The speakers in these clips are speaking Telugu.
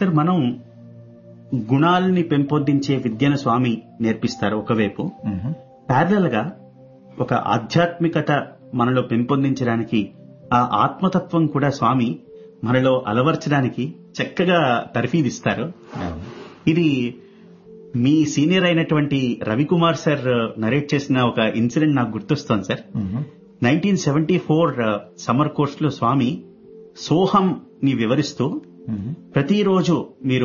సార్, మనం గుణాలని పెంపొందించే విద్యను స్వామి నేర్పిస్తారు ఒకవైపు, ప్యారలల్ గా ఒక ఆధ్యాత్మికత మనలో పెంపొందించడానికి ఆ ఆత్మతత్వం కూడా స్వామి మనలో అలవర్చడానికి చక్కగా తర్ఫీదిస్తారు. ఇది మీ సీనియర్ అయినటువంటి రవికుమార్ సార్ నరేట్ చేసిన ఒక ఇన్సిడెంట్ నాకు గుర్తొస్తోంది సార్. 1974 సమ్మర్ కోర్స్ లో స్వామి సోహం ని వివరిస్తూ ప్రతిరోజు మీరు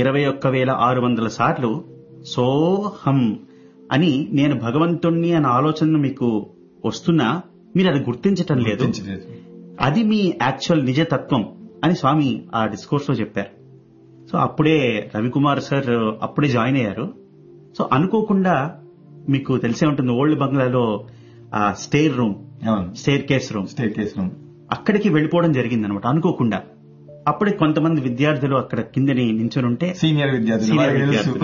21,600 సార్లు సోహం అని నేను భగవంతుణ్ణి అన్న ఆలోచన మీకు వస్తున్నా మీరు అది గుర్తించటం లేదు, అది మీ యాక్చువల్ నిజతత్వం అని స్వామి ఆ డిస్కోర్స్ లో చెప్పారు. సో అప్పుడే రవికుమార్ సార్ అప్పుడే జాయిన్ అయ్యారు. సో అనుకోకుండా మీకు తెలిసే ఉంటుంది, ఓల్డ్ బంగ్లాలో ఆ స్టేర్ కేస్ రూమ్ అక్కడికి వెళ్ళిపోవడం జరిగింది అనమాట అనుకోకుండా. అప్పుడే కొంతమంది విద్యార్థులు అక్కడ కిందని నించుని ఉంటే సీనియర్ విద్యార్థులు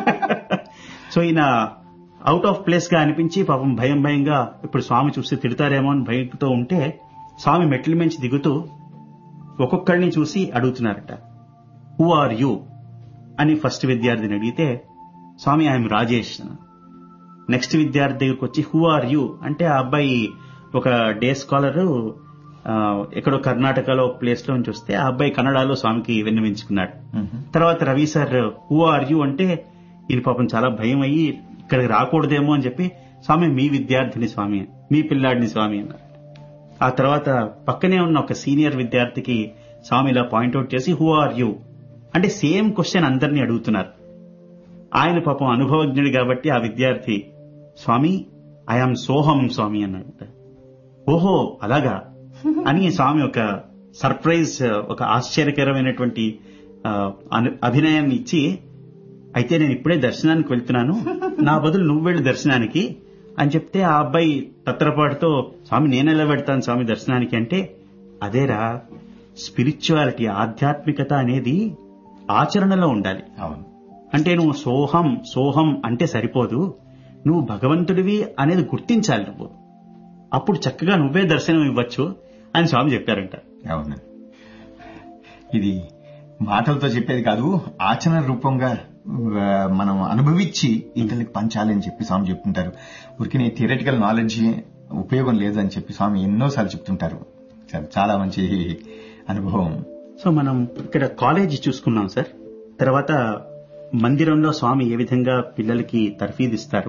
సో ఈయన అవుట్ ఆఫ్ ప్లేస్ గా అనిపించి పాపం భయంగా ఇప్పుడు స్వామి చూస్తే తిడతారేమో అని భయంతో ఉంటే స్వామి మెట్ల మించి దిగుతూ ఒక్కొక్కరిని చూసి అడుగుతున్నారట, హూ ఆర్ యూ అని ఫస్ట్ విద్యార్థిని అడిగితే స్వామి ఐఎమ్ రాజేష్. నెక్స్ట్ విద్యార్థి దగ్గరకు వచ్చి హూ ఆర్ యూ అంటే ఆ అబ్బాయి ఒక డే స్కాలర్ ఎక్కడో కర్ణాటకలో ప్లేస్ లో నుంచి వస్తే ఆ అబ్బాయి కన్నడలో స్వామికి విన్నవించుకున్నాడు. తర్వాత Ravi sir who are you అంటే ఇది పాపం చాలా భయం అయ్యి ఇక్కడికి రాకూడదేమో అని చెప్పి స్వామి మీ విద్యార్థిని స్వామి, మీ పిల్లాడిని స్వామి అన్నారు. ఆ తర్వాత పక్కనే ఉన్న ఒక సీనియర్ విద్యార్థికి స్వామి ఇలా పాయింట్అవుట్ చేసి హూ ఆర్ యూ అంటే సేమ్ క్వశ్చన్ అందరినీ అడుగుతున్నారు. ఆయన పాపం అనుభవజ్ఞుడు కాబట్టి ఆ విద్యార్థి స్వామి ఐఆమ్ సోహం స్వామి అన్నాడు. ఓహో అలాగా అని స్వామి ఒక సర్ప్రైజ్, ఒక ఆశ్చర్యకరమైనటువంటి అభినయాన్ని ఇచ్చి, అయితే నేను ఇప్పుడే దర్శనానికి వెళ్తున్నాను, నా బదులు నువ్వు వెళ్ళు దర్శనానికి అని చెప్తే ఆ అబ్బాయి తత్తరపాటుతో స్వామి నేనెలా వెళ్తాను స్వామి దర్శనానికి అంటే, అదేరా స్పిరిచువాలిటీ, ఆధ్యాత్మికత అనేది ఆచరణలో ఉండాలి. అంటే నువ్వు సోహం అంటే సరిపోదు, నువ్వు భగవంతుడివి అనేది గుర్తించాలి నువ్వు, అప్పుడు చక్కగా నువ్వే దర్శనం ఇవ్వచ్చు అని స్వామి చెప్పారంట. అవును, ఇది మాటలతో చెప్పేది కాదు, ఆచరణ రూపంగా మనం అనుభవించి ఇతరులకు పంచాలి అని చెప్పి స్వామి చెప్తుంటారు. ఊరికి థియరిటికల్ నాలెడ్జ్ ఉపయోగం లేదు అని చెప్పి స్వామి ఎన్నోసార్లు చెప్తుంటారు. చాలా మంచి అనుభవం. సో మనం ఇక్కడ కాలేజీ చూసుకున్నాం సార్. తర్వాత మందిరంలో స్వామి ఏ విధంగా పిల్లలకి తర్ఫీదిస్తారు.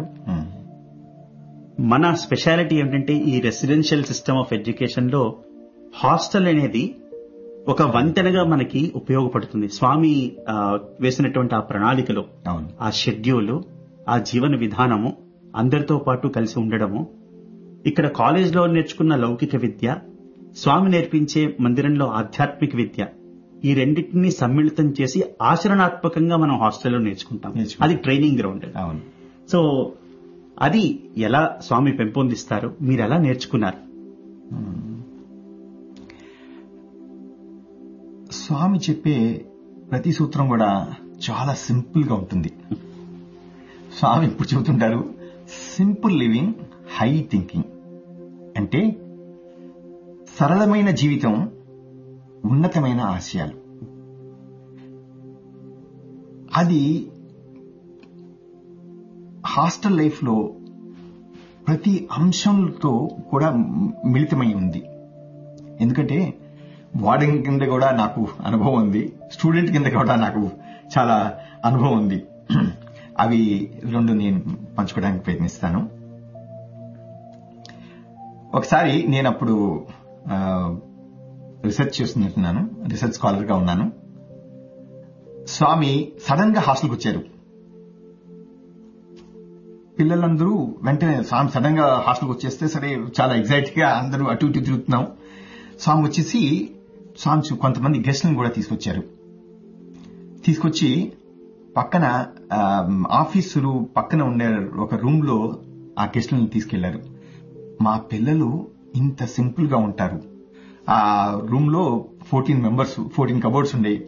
మన స్పెషాలిటీ ఏమిటంటే ఈ రెసిడెన్షియల్ సిస్టమ్ ఆఫ్ ఎడ్యుకేషన్ లో హాస్టల్ అనేది ఒక వంతెనగా మనకి ఉపయోగపడుతుంది. స్వామి వేసినటువంటి ఆ ప్రణాళికలో ఆ షెడ్యూల్, ఆ జీవన విధానము, అందరితో పాటు కలిసి ఉండడము, ఇక్కడ కాలేజ్లో నేర్చుకున్న లౌకిక విద్య, స్వామి నేర్పించే మందిరంలో ఆధ్యాత్మిక విద్య, ఈ రెండింటినీ సమ్మిళితం చేసి ఆచరణాత్మకంగా మనం హాస్టల్లో నేర్చుకుంటాం. అది ట్రైనింగ్ గ్రౌండ్. సో అది ఎలా స్వామి పెంపొందిస్తారు, మీరు ఎలా నేర్చుకున్నారు? స్వామి చెప్పే ప్రతి సూత్రం కూడా చాలా సింపుల్ గా ఉంటుంది. స్వామి ఇప్పుడు చెబుతుంటారు, సింపుల్ లివింగ్, హై థింకింగ్. అంటే సరళమైన జీవితం, ఉన్నతమైన ఆశయాలు. అది హాస్టల్ లైఫ్ లో ప్రతి అంశంతో కూడా మిళితమై ఉంది. ఎందుకంటే వార్డెన్ కింద కూడా నాకు అనుభవం ఉంది, స్టూడెంట్ కింద కూడా నాకు చాలా అనుభవం ఉంది. అవి రెండు నేను పంచుకోవడానికి ప్రయత్నిస్తాను. ఒకసారి నేను అప్పుడు రీసెర్చ్ చేస్తున్నట్టున్నాను, రీసెర్చ్ స్కాలర్ గా ఉన్నాను. స్వామి సడన్ గా హాస్టల్కి వచ్చారు. పిల్లలందరూ వెంటనే స్వామి సడన్ గా హాస్టల్కి వచ్చేస్తే సరే చాలా ఎగ్జైట్ గా అందరూ అటు ఇటు తిరుగుతున్నాం. స్వామి వచ్చేసి స్వామి కొంతమంది గెస్ట్లను కూడా తీసుకొచ్చారు. తీసుకొచ్చి పక్కన ఆఫీసులు పక్కన ఉండే ఒక రూమ్ లో ఆ గెస్ట్లను తీసుకెళ్లారు. మా పిల్లలు ఇంత సింపుల్ గా ఉంటారు. ఆ రూమ్ లో 14 కబోర్డ్స్ ఉండేవి.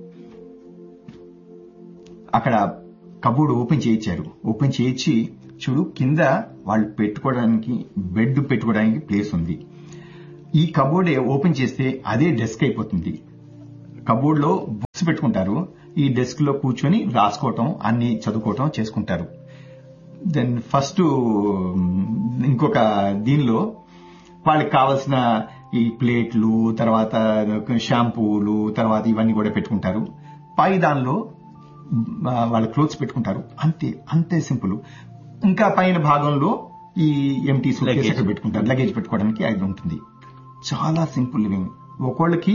అక్కడ కబోర్డ్ ఓపెన్ చేయించారు. ఓపెన్ చేయించి చూడు, కింద వాళ్ళు పెట్టుకోవడానికి బెడ్ పెట్టుకోవడానికి ప్లేస్ ఉంది. ఈ కబోర్డ్ ఓపెన్ చేస్తే అదే డెస్క్ అయిపోతుంది. కబోర్డ్ లో బుక్స్ పెట్టుకుంటారు. ఈ డెస్క్ లో కూర్చొని రాసుకోవటం, అన్ని చదువుకోవటం చేసుకుంటారు. దెన్ ఫస్ట్ ఇంకొక దీనిలో వాళ్ళకి కావాల్సిన ఈ ప్లేట్లు, తర్వాత షాంపూలు, తర్వాత ఇవన్నీ కూడా పెట్టుకుంటారు. పై దానిలో వాళ్ళ క్లోత్స్ పెట్టుకుంటారు. అంతే సింపుల్. ఇంకా పైన భాగంలో ఈ ఎంటీ సూట్కేస్ అక్కడ పెట్టుకుంటారు, లగేజ్ పెట్టుకోవడానికి అది ఉంటుంది. చాలా సింపుల్ లివింగ్. ఒకళ్ళకి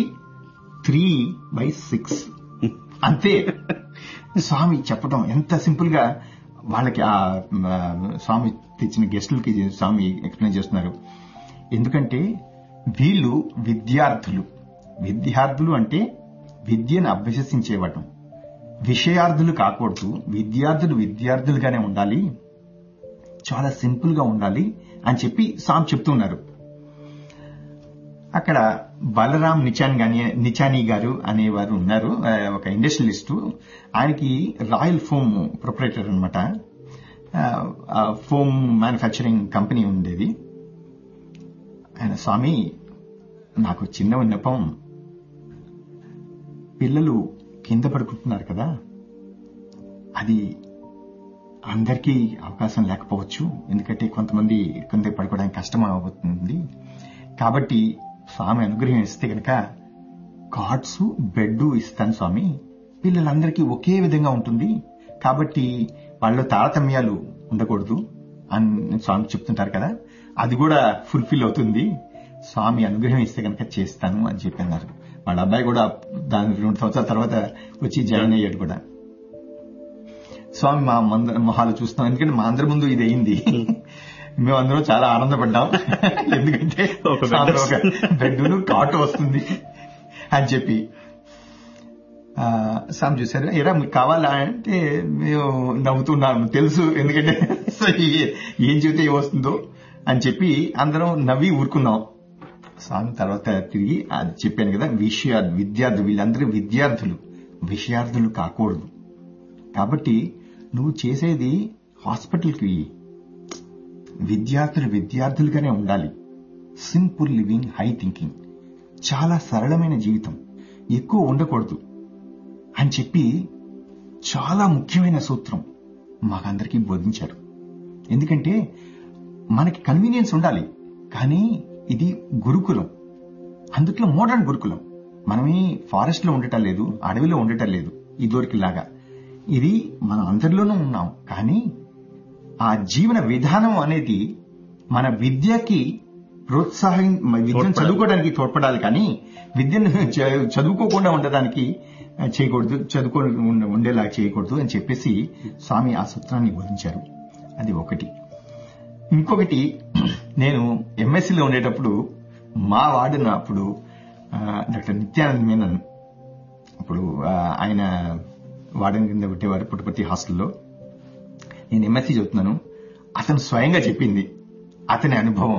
3/6 అంతే. స్వామి చెప్పడం ఎంత సింపుల్ గా వాళ్ళకి ఆ స్వామి తెచ్చిన గెస్టులకి స్వామి ఎక్స్ప్లెయిన్ చేస్తున్నారు. ఎందుకంటే వీళ్ళు విద్యార్థులు అంటే విద్యను అభ్యసించేవాడు. విషయార్థులు కాకూడదు. విద్యార్థులుగానే ఉండాలి, చాలా సింపుల్ గా ఉండాలి అని చెప్పి స్వామి చెప్తున్నారు. అక్కడ బలరాం నిచానీ గారు అనేవారు ఉన్నారు, ఒక ఇండస్ట్రియలిస్టు. ఆయనకి రాయల్ ఫోమ్ ప్రొపరేటర్ అనమాట. ఫోమ్ మ్యానుఫ్యాక్చరింగ్ కంపెనీ ఉండేది. ఆయన స్వామి, నాకు చిన్న విన్నపం, పిల్లలు కింద పడుకుంటున్నారు కదా, అది అందరికీ అవకాశం లేకపోవచ్చు. ఎందుకంటే కొంతమంది కింద పడుకోవడానికి కష్టం అవుతుంది. కాబట్టి స్వామి అనుగ్రహం ఇస్తే కనుక కార్డ్స్, బెడ్ ఇస్తాను స్వామి. పిల్లలందరికీ ఒకే విధంగా ఉంటుంది. కాబట్టి వాళ్ళలో తారతమ్యాలు ఉండకూడదు అని స్వామి చెప్తుంటారు కదా, అది కూడా ఫుల్ఫిల్ అవుతుంది. స్వామి అనుగ్రహం ఇస్తే కనుక చేస్తాను అని చెప్పి అన్నారు. వాళ్ళ అబ్బాయి కూడా దాని 2 సంవత్సరాల తర్వాత వచ్చి జాయిన్ అయ్యాడు కూడా. స్వామి మా మొహాలు చూస్తాం, ఎందుకంటే మా అందరి ముందు ఇది అయింది. మేమందరం చాలా ఆనందపడ్డాం. ఎందుకంటే ఒక బెడ్ను కాటు వస్తుంది అని చెప్పి. స్వామి చూసారు, ఎరా మీకు కావాలా అంటే మేము నవ్వుతున్నాము, తెలుసు ఎందుకంటే ఏం చెబితే ఏమొస్తుందో అని చెప్పి అందరం నవ్వి ఊరుకున్నాం. స్వామి తర్వాత తిరిగి అది చెప్పాను కదా, విద్యార్థులు, వీళ్ళందరూ విషయార్థులు కాకూడదు. కాబట్టి నువ్వు చేసేది హాస్పిటల్కి, విద్యార్థులుగానే ఉండాలి. సింపుల్ లివింగ్, హై థింకింగ్, చాలా సరళమైన జీవితం, ఎక్కువ ఉండకూడదు అని చెప్పి చాలా ముఖ్యమైన సూత్రం మాకందరికీ బోధించారు. ఎందుకంటే మనకి కన్వీనియన్స్ ఉండాలి, కానీ ఇది గురుకులం, అందుట్లో మోడర్న్ గురుకులం. మనమే ఫారెస్ట్ లో ఉండటం లేదు, అడవిలో ఉండటం లేదు ఇదివరకులాగా. ఇది మనం అందరిలోనూ ఉన్నాం, కానీ ఆ జీవన విధానం అనేది మన విద్యకి విద్యను చదువుకోవడానికి తోడ్పడాలి, కానీ విద్యను చదువుకోకుండా ఉండడానికి చేయకూడదు, ఉండేలా చేయకూడదు అని చెప్పేసి స్వామి ఆ సూత్రాన్ని బోధించారు. అది ఒకటి. ఇంకొకటి, నేను ఎంఎస్సీలో ఉండేటప్పుడు మా వార్డెన్ అప్పుడు డాక్టర్ నిత్యానంద్ మేనన్, అప్పుడు ఆయన వార్డెన్ కింద పెట్టేవారు పుట్టపర్తి హాస్టల్లో. నేను ఎంఎస్సీ చదువుతున్నాను. అతను స్వయంగా చెప్పింది, అతని అనుభవం.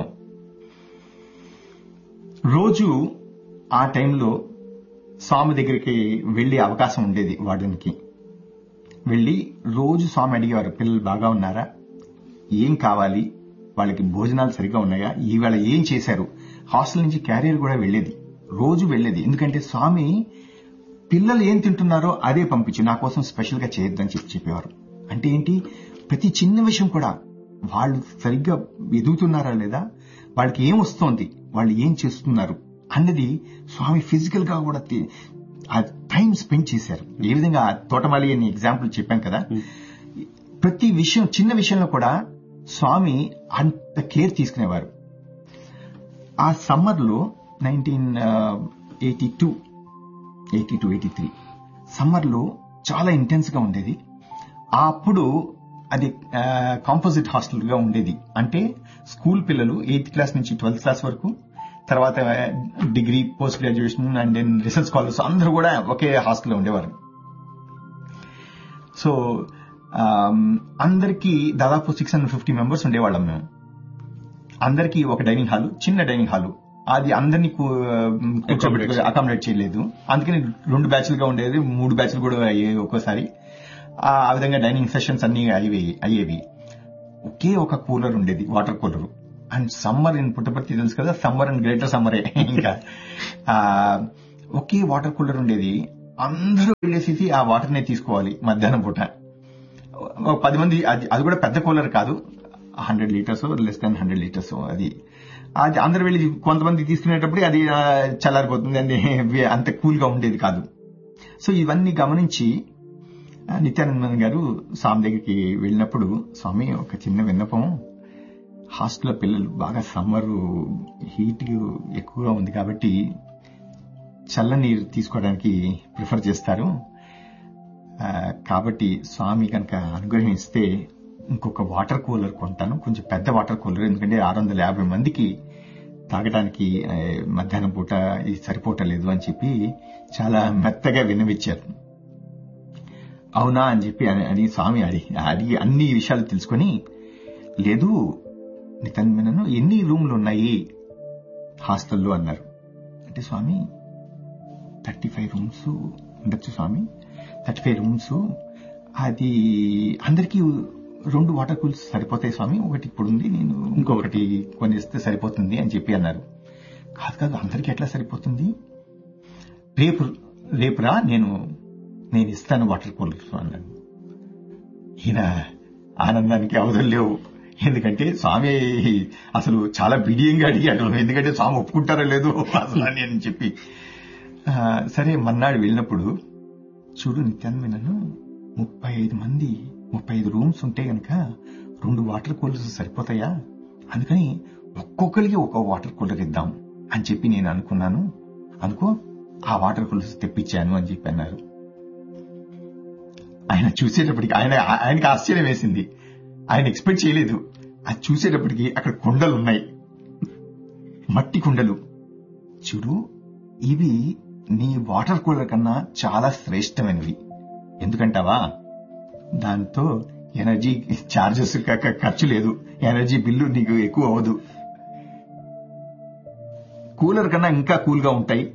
రోజు ఆ టైంలో స్వామి దగ్గరికి వెళ్లే అవకాశం ఉండేది. వార్డెన్కి వెళ్లి రోజు స్వామి అడిగేవారు, పిల్లలు బాగా ఉన్నారా, ఏం కావాలి, వాళ్ళకి భోజనాలు సరిగ్గా ఉన్నాయా, ఈవేళ ఏం చేశారు. హాస్టల్ నుంచి క్యారియర్ కూడా రోజు వెళ్లేది. ఎందుకంటే స్వామి పిల్లలు ఏం తింటున్నారో అదే పంపించి నా కోసం స్పెషల్ గా చేయొద్దని చెప్పేవారు. అంటే ఏంటి, ప్రతి చిన్న విషయం కూడా వాళ్ళు సరిగ్గా ఎదుగుతున్నారా లేదా, వాళ్ళకి ఏం వస్తోంది, వాళ్ళు ఏం చేస్తున్నారు అన్నది స్వామి ఫిజికల్ గా కూడా ఆ టైం స్పెండ్ చేశారు. ఏ విధంగా తోటమాలి అని ఎగ్జాంపుల్ చెప్పాం కదా, ప్రతి విషయం, చిన్న విషయంలో కూడా స్వామి అంత కేర్ తీసుకునేవారు. ఆ సమ్మర్ లో 1982-83 సమ్మర్ లో చాలా ఇంటెన్స్ గా ఉండేది. అప్పుడు అది కాంపోజిట్ హాస్టల్ గా ఉండేది. అంటే స్కూల్ పిల్లలు 8th క్లాస్ నుంచి 12th క్లాస్ వరకు, తర్వాత degree, post graduation and then research scholars అందరూ కూడా ఒకే హాస్టల్లో ఉండేవారు. సో అందరికీ దాదాపు 650 మెంబర్స్ ఉండేవాళ్ళం మేము. అందరికీ ఒక డైనింగ్ హాల్, చిన్న డైనింగ్ హాల్, అది అందరినీ అకామిడేట్ చేయలేదు. అందుకని 2 బ్యాచ్లుగా ఉండేది, 3 బ్యాచ్లు కూడా అయ్యేవి ఒక్కోసారి. ఆ విధంగా డైనింగ్ సెషన్స్ అన్ని అయ్యేవి. ఒకే ఒక కూలర్ ఉండేది, water cooler. And summer in Puttaparthi తెలుసు కదా, సమ్మర్ అండ్ గ్రేటర్ సమ్మరే. ఇంకా ఒకే వాటర్ కూలర్ ఉండేది. అందరూ వెళ్ళేసి ఆ వాటర్ నే తీసుకోవాలి మధ్యాహ్నం పూట. 10 మంది, అది కూడా పెద్ద కూలర్ కాదు, 100 లీటర్స్, లెస్ దాన్ 100 లీటర్స్. అది అందరూ వెళ్ళి కొంతమంది తీసుకునేటప్పుడు అది చల్లారిపోతుంది, అది అంత కూల్ గా ఉండేది కాదు. సో ఇవన్నీ గమనించి నిత్యానందన్ గారు స్వామి దగ్గరికి వెళ్ళినప్పుడు, స్వామి ఒక చిన్న విన్నపం, హాస్టల్లో పిల్లలు బాగా సమ్మర్ హీట్ ఎక్కువగా ఉంది కాబట్టి చల్లనీరు తీసుకోవడానికి ప్రిఫర్ చేస్తారు, కాబట్టి స్వామి కనుక అనుగ్రహిస్తే ఇంకొక వాటర్ కూలర్ కొంటాను, కొంచెం పెద్ద వాటర్ కూలర్, ఎందుకంటే 650 మందికి తాగడానికి మధ్యాహ్నం పూట ఇది సరిపోవటలేదు అని చెప్పి చాలా మెత్తగా విన్నవించారు. అవునా అని చెప్పి అని స్వామి అడిగి అన్ని విషయాలు తెలుసుకొని, లేదు నితన్మనను ఎన్ని రూమ్లు ఉన్నాయి హాస్టల్లో అన్నారు. అంటే స్వామి 35 రూమ్స్ ఉండొచ్చు స్వామి, 35 రూమ్స్, అది అందరికీ 2 వాటర్ కూల్స్ సరిపోతాయి స్వామి, ఒకటి ఇప్పుడు ఉంది, నేను ఇంకొకటి కొనిస్తే సరిపోతుంది అని చెప్పి అన్నారు. కాదు అందరికీ ఎట్లా సరిపోతుంది, రేపురా నేను ఇస్తాను వాటర్ కూలర్స్ అన్నాను. ఈయన ఆనందానికి అవధులు లేవు, ఎందుకంటే స్వామి అసలు చాలా బిడియంగా అడిగాడు, ఎందుకంటే స్వామి ఒప్పుకుంటారో లేదో అసలు అని చెప్పి. సరే మన్నాడు వెళ్ళినప్పుడు, చూడు నిత్యానందను 35 రూమ్స్ ఉంటే గనక 2 వాటర్ కూలర్స్ సరిపోతాయా, అందుకని ఒక్కొక్కరికి ఒక వాటర్ కూలర్ ఇద్దాం అని చెప్పి నేను అనుకున్నాను, అనుకో ఆ వాటర్ కూలర్స్ తెప్పించాను అని చెప్పి అన్నారు. ఆయన చూసేటప్పటికి ఆయనకి ఆశ్చర్యం వేసింది, ఆయన ఎక్స్పెక్ట్ చేయలేదు. అది చూసేటప్పటికి అక్కడ కుండలు ఉన్నాయి, మట్టి కుండలు. చూడు ఇవి నీ వాటర్ కూలర్ కన్నా చాలా శ్రేష్టమైనవి, ఎందుకంటావా, దాంతో ఎనర్జీ ఛార్జెస్ ఖర్చు లేదు, ఎనర్జీ బిల్లు నీకు ఎక్కువ అవ్వదు, కూలర్ కన్నా ఇంకా కూల్ గా ఉంటాయి,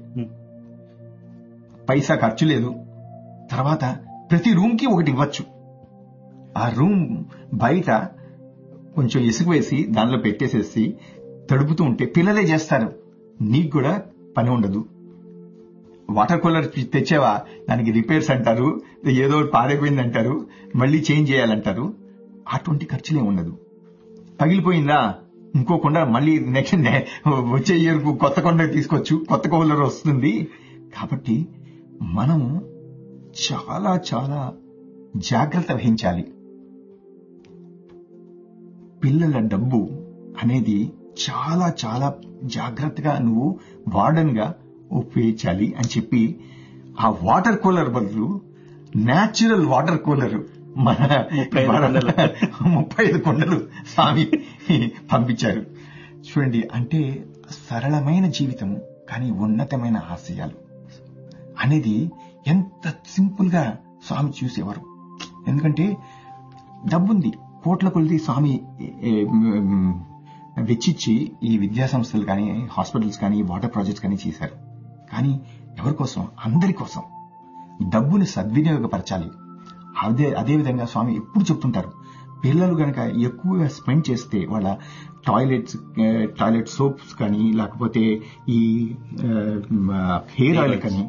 పైసా ఖర్చు లేదు, తర్వాత ప్రతి రూమ్ కి ఒకటి ఇవ్వచ్చు. ఆ రూమ్ బయట కొంచెం ఇసుక వేసి దానిలో పెట్టేసేసి తడుపుతూ ఉంటే పిల్లలే చేస్తారు, నీకు కూడా పని ఉండదు. వాటర్ కూలర్ తెచ్చావా, దానికి రిపేర్స్ అంటారు, ఏదో పాడైపోయింది అంటారు, మళ్ళీ చేంజ్ చేయాలంటారు, అటువంటి ఖర్చులే ఉండదు. పగిలిపోయిందా ఇంకో కొండ మళ్ళీ నెక్స్ట్ వచ్చే ఇయర్ కొత్త కొండ తీసుకోవచ్చు, కొత్త కూలర్ వస్తుంది. కాబట్టి మనం చాలా చాలా జాగ్రత్త వహించాలి. పిల్లల డబ్బు అనేది చాలా చాలా జాగ్రత్తగా నువ్వు వార్డెన్ గా ఉపయోగించాలి అని చెప్పి ఆ వాటర్ కూలర్ బదులు న్యాచురల్ వాటర్ కూలర్ మన 35 కొండలు స్వామి పంపించారు. చూడండి, అంటే సరళమైన జీవితం కానీ ఉన్నతమైన ఆశయాలు అనేది ఎంత సింపుల్ గా స్వామి చూసేవారు. ఎందుకంటే డబ్బుంది, కోట్ల కొలిది స్వామి వెచ్చిచ్చి ఈ విద్యా సంస్థలు కానీ, హాస్పిటల్స్ కానీ, వాటర్ ప్రాజెక్ట్స్ కానీ చేశారు. కానీ ఎవరి కోసం? అందరి కోసం. డబ్బుని సద్వినియోగపరచాలి. అదేవిధంగా స్వామి ఎప్పుడు చెప్తుంటారు, పిల్లలు గనక ఎక్కువగా స్పెండ్ చేస్తే వాళ్ళ టాయిలెట్ సోప్స్ కానీ, లేకపోతే ఈ హెయిర్ ఆయిల్ కానీ.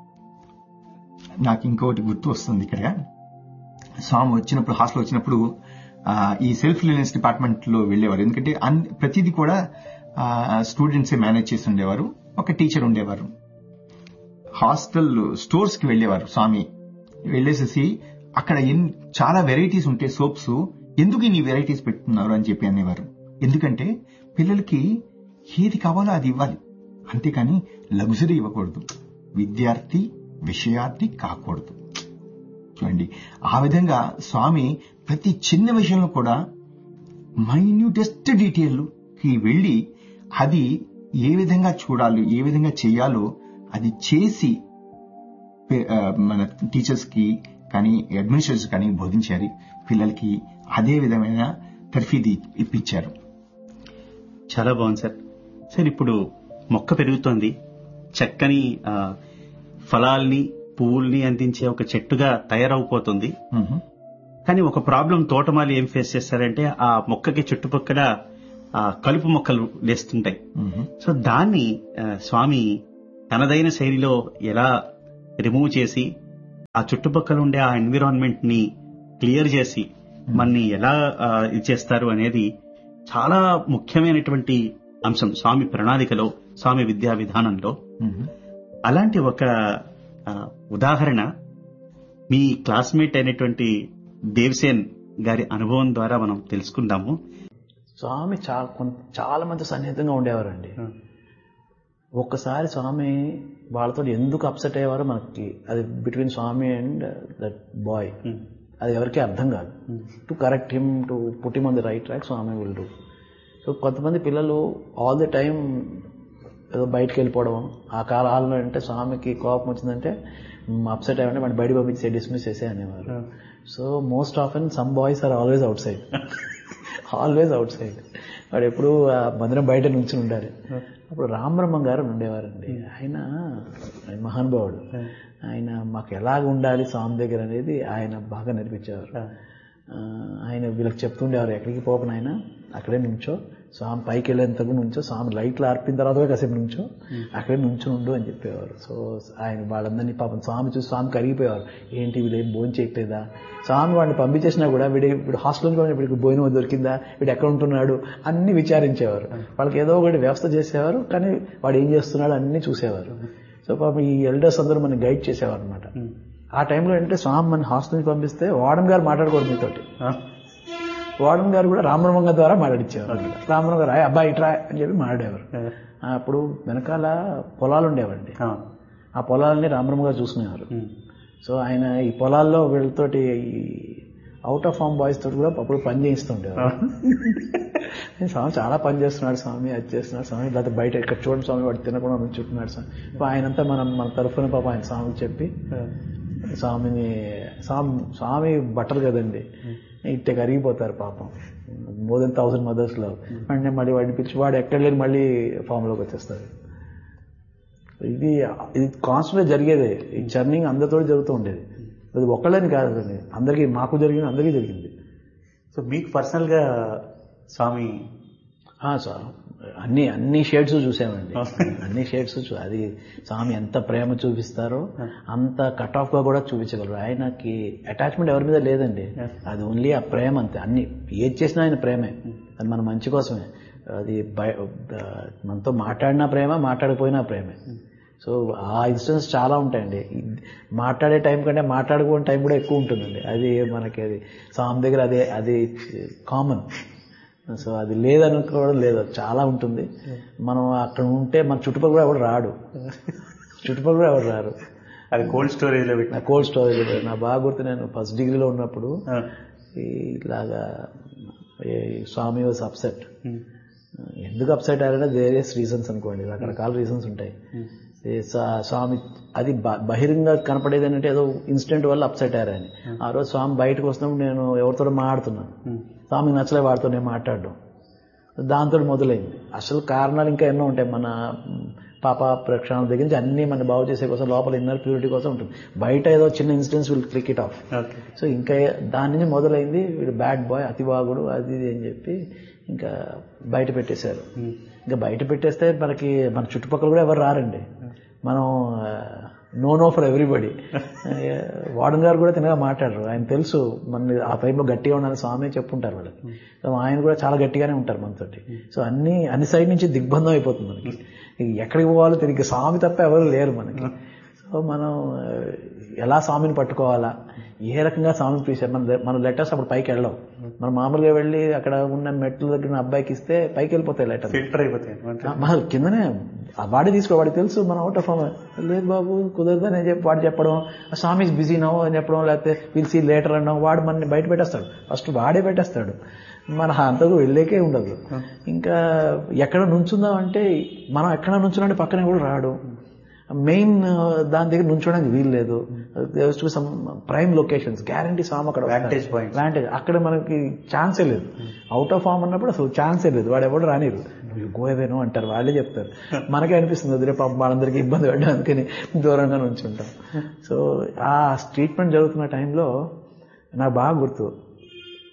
నాకు ఇంకొకటి గుర్తు వస్తుంది ఇక్కడ, స్వామి వచ్చినప్పుడు హాస్టల్ వచ్చినప్పుడు ఈ సెల్ఫ్ రిలయన్స్ డిపార్ట్మెంట్ లో వెళ్లేవారు. ఎందుకంటే ప్రతిదీ కూడా స్టూడెంట్సే మేనేజ్ చేసి ఉండేవారు, ఒక టీచర్ ఉండేవారు. హాస్టల్ స్టోర్స్ కి వెళ్లేవారు స్వామి. వెళ్లేసేసి అక్కడ చాలా వెరైటీస్ ఉంటే సోప్స్, ఎందుకు ఇన్ని వెరైటీస్ పెట్టుతున్నారు అని చెప్పి అనేవారు. ఎందుకంటే పిల్లలకి ఏది కావాలో అది ఇవ్వాలి, అంతేకాని లగ్జరీ ఇవ్వకూడదు. విద్యార్థి విషయార్థి కాకూడదు. చూడండి, ఆ విధంగా స్వామి ప్రతి చిన్న విషయంలో కూడా మైన్యూటెస్ట్ డీటెయిల్ కి వెళ్లి అది ఏ విధంగా చూడాలి, ఏ విధంగా చేయాలో అది చేసి మన టీచర్స్ కి కానీ, అడ్మినిస్ట్రేటర్స్ కానీ బోధించారు. పిల్లలకి అదే విధమైన తర్ఫీదు ఇప్పించారు. చాలా బాగుంది సార్. సార్, ఇప్పుడు మొక్క పెరుగుతోంది, చక్కని ఫలాల్ని పువ్వుల్ని అందించే ఒక చెట్టుగా తయారవుపోతుంది. కానీ ఒక ప్రాబ్లం తోటమాలి ఏం ఫేస్ చేస్తారంటే, ఆ మొక్కకి చుట్టుపక్కల కలుపు మొక్కలు లేస్తుంటాయి. సో దాన్ని స్వామి తనదైన శైలిలో ఎలా రిమూవ్ చేసి ఆ చుట్టుపక్కల ఉండే ఆ ఎన్విరాన్మెంట్ ని క్లియర్ చేసి మనని ఎలా ఇది చేస్తారు అనేది చాలా ముఖ్యమైనటువంటి అంశం స్వామి ప్రణాళికలో, స్వామి విద్యా విధానంలో. అలాంటి ఒక ఉదాహరణ మీ క్లాస్మేట్ అయినటువంటి దేవసేన్ గారి అనుభవం ద్వారా మనం తెలుసుకుందాము. స్వామి చాలా మంది సన్నిహితంగా ఉండేవారండి. ఒక్కసారి స్వామి వాళ్ళతో ఎందుకు అప్సెట్ అయ్యేవారో మనకి, అది between Swamy and that boy, అది ఎవరికీ అర్థం కాదు. To correct him, to put him on the right track Swamy will do. So కొంతమంది పిల్లలు ఆల్ ది టైం ఏదో బయటకు వెళ్ళిపోవడం, ఆ కాలంలో అంటే స్వామికి కోపం వచ్చిందంటే అప్సెట్ అయ్యామంటే వాడిని బయట పంపించే డిస్మిస్ చేసే అనేవారు. So most often some boys are always out side, always out side. వాడు ఎప్పుడు మందిరం బయట నుంచి ఉండాలి. అప్పుడు రామబ్రహ్మం గారు ఉండేవారండి. ఆయన మహానుభావుడు. ఆయన మాకు ఎలాగ ఉండాలి స్వామి దగ్గర అనేది ఆయన బాగా నేర్పించేవారు. ఆయన వీళ్ళకి చెప్తుండేవారు, ఎక్కడికి పోకుండా ఆయన అక్కడే నుంచో, స్వామి పైకి వెళ్ళేంతకు నుంచో, స్వామి లైట్లు ఆర్పిన తర్వాత కాసేపు నుంచో అక్కడే నుంచో ఉండు అని చెప్పేవారు. సో ఆయన వాళ్ళందరినీ పాపం స్వామి చూసి స్వామి కరిగిపోయేవారు. ఏంటి వీడేం భోజనం చేయట్లేదా, స్వామి వాడిని పంపించేసినా కూడా వీడు హాస్టల్ నుంచి వీడికి భోజనం దొరికిందా, వీడు ఎక్కడ ఉంటున్నాడు అన్ని విచారించేవారు. వాళ్ళకి ఏదో ఒకటి వ్యవస్థ చేసేవారు, కానీ వాడు ఏం చేస్తున్నాడు అన్ని చూసేవారు. సో పాపం ఈ ఎల్డర్స్ అందరూ మనకి గైడ్ చేసేవారు అనమాట. ఆ టైంలో ఏంటంటే స్వామి మన హాస్టల్ నుంచి పంపిస్తే వార్డెన్ గారు మాట్లాడుకోరు మీతోటి. వార్డెన్ గారు కూడా రామబ్రహ్మం గారి ద్వారా మాట్లాడించేవారు. రామబ్రహ్మం గారు అబ్బాయి ఇట్రా అని చెప్పి మాట్లాడేవారు. అప్పుడు వెనకాల పొలాలు ఉండేవండి. ఆ పొలాలని రామబ్రహ్మం గారు చూసుకునేవారు. సో ఆయన ఈ పొలాల్లో వీళ్ళతోటి అవుట్ ఆఫ్ ఫామ్ బాయ్స్ తోటి కూడా అప్పుడు పని చేయిస్తుండేవారు. స్వామి చాలా పని చేస్తున్నాడు స్వామి, అది చేస్తున్నాడు స్వామి, లేకపోతే బయట ఇక్కడ చూడండి స్వామి వాడు తినకుండా చుట్టున్నాడు స్వామి. ఆయనంతా మన తరఫున పాప ఆయన స్వామికి చెప్పి స్వామి బట్టలు కదండి ఇట్టే కరిగిపోతారు పాపం, మోర్ దెన్ 1000 మదర్స్ లో. అంటే మళ్ళీ వాడిని పిలిచి వాడు ఎక్కడ లేని మళ్ళీ ఫామ్ లోకి వచ్చేస్తారు. ఇది కాన్స్టెంట్ జరిగేదే. ఈ జర్నింగ్ అందరితో జరుగుతూ ఉండేది. అది ఒక్కళ్ళని కాదు, అందరికీ, మాకు జరిగింది, అందరికీ జరిగింది. సో మీకు పర్సనల్ గా స్వామి సార్ అన్ని షేడ్స్ చూసామండి. అన్ని షేడ్స్ అది స్వామి ఎంత ప్రేమ చూపిస్తారో అంత కట్ ఆఫ్ గా కూడా చూపించగలరు. ఆయనకి అటాచ్మెంట్ ఎవరి మీద లేదండి, అది ఓన్లీ ఆ ప్రేమ అంతే. అన్ని ఏది చేసినా ఆయన ప్రేమే, అది మన మంచి కోసమే. అది మనతో మాట్లాడినా ప్రేమ, మాట్లాడకపోయినా ప్రేమే. సో ఆ ఇన్సిడెన్స్ చాలా ఉంటాయండి. మాట్లాడే టైం కంటే మాట్లాడుకునే టైం కూడా ఎక్కువ ఉంటుందండి. అది మనకి అది స్వామి దగ్గర అది కామన్. సో అది లేదనుకోవడం లేదు, చాలా ఉంటుంది. మనం అక్కడ ఉంటే మన చుట్టుపక్కల కూడా ఎవరు రాడు, అది కోల్డ్ స్టోరేజ్ లో పెట్టిన కోల్డ్ స్టోరేజ్. నా బాగా గుర్తు, నేను ఫస్ట్ డిగ్రీలో ఉన్నప్పుడు ఇలాగా స్వామి వాజ్ అప్సెట్. ఎందుకు అప్సెట్ అయ్యారంటే వేరియస్ రీజన్స్ అనుకోండి, రకరకాల రీజన్స్ ఉంటాయి. స్వామి అది బహిరంగ కనపడేది ఏంటంటే ఏదో ఇన్సిడెంట్ వల్ల అప్సెట్ అయ్యారని. ఆ రోజు స్వామి బయటకు వస్తున్నప్పుడు నేను ఎవరితో మాట్లాడుతున్నాను, స్వామికి నచ్చలే వాడితో నేను మాట్లాడడం, దాంతో మొదలైంది. అసలు కారణాలు ఇంకా ఎన్నో ఉంటాయి. మన పాప ప్రక్షాళన దగ్గర నుంచి అన్ని మన బాగు చేసే కోసం, లోపల ఇన్నర్ ప్యూరిటీ కోసం ఉంటుంది. బయట ఏదో చిన్న incidents will click it of. So ఇంకా దాని నుంచి మొదలైంది, వీడు బ్యాడ్ బాయ్, అతివాగుడు, అది అని చెప్పి ఇంకా బయట పెట్టేశారు. ఇంకా బయట పెట్టేస్తే మనకి మన చుట్టుపక్కల కూడా ఎవరు రారండి. మనం నో ఫర్ ఎవ్రీబడి. వార్డెన్ గారు కూడా తినగా మాట్లాడరు, ఆయన తెలుసు మన ఆ టైంలో గట్టిగా ఉండాలని స్వామి చెప్పుంటారు వాళ్ళకి. సో ఆయన కూడా చాలా గట్టిగానే ఉంటారు మనతోటి. సో అన్ని సైడ్ నుంచి దిగ్బంధం అయిపోతుంది మనకి. ఎక్కడికి పోవాలో తిరిగి స్వామి తప్ప ఎవరు లేరు మనకి. సో మనం ఎలా స్వామిని పట్టుకోవాలా, ఏ రకంగా స్వామిని పిలిచారు. మన లెటర్స్ అప్పుడు పైకి వెళ్ళవు. మనం మామూలుగా వెళ్ళి అక్కడ ఉన్న మెట్ల దగ్గర అబ్బాయికి ఇస్తే పైకి వెళ్ళిపోతాయి లెటర్, ఫిల్టర్ అయిపోతాయి. మన కిందనే వాడి వాడికి తెలుసు మనం అవుట్ ఆఫ్ లేదు బాబు కుదరదని చెప్పి వాడు చెప్పడం, స్వామి బిజీ నవ్వు అని చెప్పడం, లేకపోతే విల్ సీ లేటర్ అనడం, వాడు మనని బయట పెట్టేస్తాడు. ఫస్ట్ వాడే పెట్టేస్తాడు, మన అంతకు వెళ్ళేకే ఉండదు. ఇంకా ఎక్కడ నుంచుందాం అంటే మనం ఎక్కడ నుంచున్నాంటే పక్కనే కూడా రాడు. మెయిన్ దాని దగ్గర నుంచోడానికి వీలు లేదు. సమ్ ప్రైమ్ లొకేషన్స్ గ్యారంటీ స్వామి అక్కడ వ్యాంటేజ్ పాయింట్, అక్కడ మనకి ఛాన్సే లేదు. అవుట్ ఆఫ్ ఫామ్ అన్నప్పుడు అసలు ఛాన్సే లేదు, వాడు ఎవరు రానిరు, గోవేనో అంటారు, వాళ్ళే చెప్తారు. మనకే అనిపిస్తుంది వదిలే పాపం వాళ్ళందరికీ ఇబ్బంది పడ్డా అందుకని దూరంగా నుంచుంటాం. సో ఆ ట్రీట్మెంట్ జరుగుతున్న టైంలో నాకు బాగా గుర్తు,